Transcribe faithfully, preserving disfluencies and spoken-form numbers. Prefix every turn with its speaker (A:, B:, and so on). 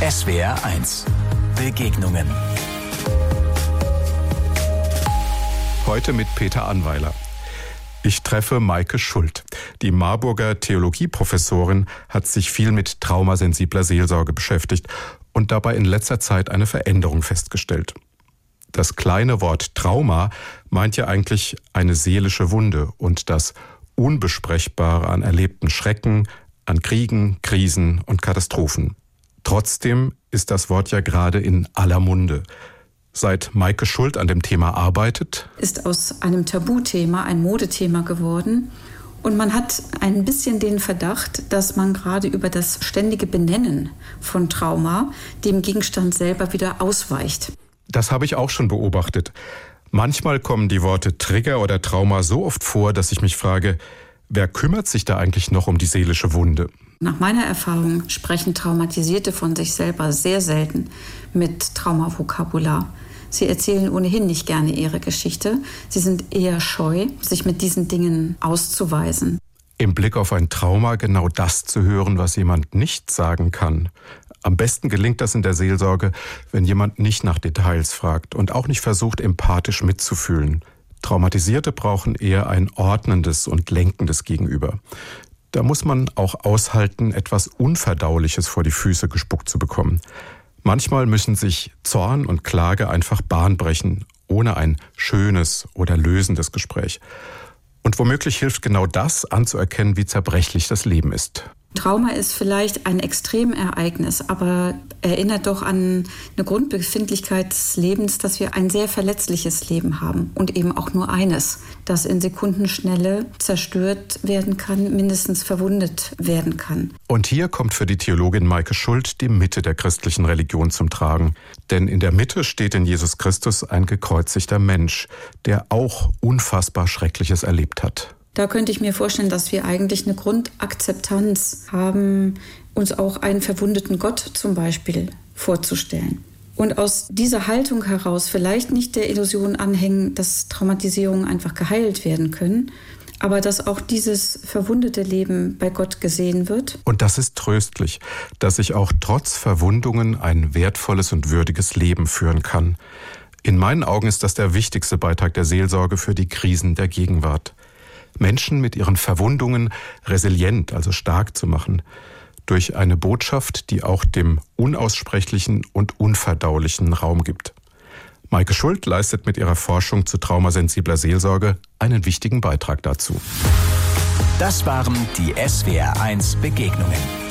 A: S W R eins Begegnungen.
B: Heute mit Peter Annweiler. Ich treffe Maike Schult. Die Marburger Theologieprofessorin hat sich viel mit traumasensibler Seelsorge beschäftigt und dabei in letzter Zeit eine Veränderung festgestellt. Das kleine Wort Trauma meint ja eigentlich eine seelische Wunde und das Unbesprechbare an erlebten Schrecken, an Kriegen, Krisen und Katastrophen. Trotzdem ist das Wort ja gerade in aller Munde. Seit Maike Schult an dem Thema arbeitet,
C: ist aus einem Tabuthema ein Modethema geworden. Und man hat ein bisschen den Verdacht, dass man gerade über das ständige Benennen von Trauma dem Gegenstand selber wieder ausweicht.
B: Das habe ich auch schon beobachtet. Manchmal kommen die Worte Trigger oder Trauma so oft vor, dass ich mich frage, wer kümmert sich da eigentlich noch um die seelische Wunde?
C: Nach meiner Erfahrung sprechen Traumatisierte von sich selber sehr selten mit Traumavokabular. Sie erzählen ohnehin nicht gerne ihre Geschichte. Sie sind eher scheu, sich mit diesen Dingen auszuweisen.
B: Im Blick auf ein Trauma genau das zu hören, was jemand nicht sagen kann. Am besten gelingt das in der Seelsorge, wenn jemand nicht nach Details fragt und auch nicht versucht, empathisch mitzufühlen. Traumatisierte brauchen eher ein ordnendes und lenkendes Gegenüber. Da muss man auch aushalten, etwas Unverdauliches vor die Füße gespuckt zu bekommen. Manchmal müssen sich Zorn und Klage einfach Bahn brechen, ohne ein schönes oder lösendes Gespräch. Und womöglich hilft genau das, anzuerkennen, wie zerbrechlich das Leben ist.
C: Trauma ist vielleicht ein Extremereignis, aber erinnert doch an eine Grundbefindlichkeit des Lebens, dass wir ein sehr verletzliches Leben haben und eben auch nur eines, das in Sekundenschnelle zerstört werden kann, mindestens verwundet werden kann.
B: Und hier kommt für die Theologin Maike Schult die Mitte der christlichen Religion zum Tragen. Denn in der Mitte steht in Jesus Christus ein gekreuzigter Mensch, der auch unfassbar Schreckliches erlebt hat.
C: Da könnte ich mir vorstellen, dass wir eigentlich eine Grundakzeptanz haben, uns auch einen verwundeten Gott zum Beispiel vorzustellen. Und aus dieser Haltung heraus vielleicht nicht der Illusion anhängen, dass Traumatisierungen einfach geheilt werden können, aber dass auch dieses verwundete Leben bei Gott gesehen wird.
B: Und das ist tröstlich, dass ich auch trotz Verwundungen ein wertvolles und würdiges Leben führen kann. In meinen Augen ist das der wichtigste Beitrag der Seelsorge für die Krisen der Gegenwart. Menschen mit ihren Verwundungen resilient, also stark zu machen, durch eine Botschaft, die auch dem Unaussprechlichen und Unverdaulichen Raum gibt. Maike Schult leistet mit ihrer Forschung zu traumasensibler Seelsorge einen wichtigen Beitrag dazu.
A: Das waren die S W R eins Begegnungen.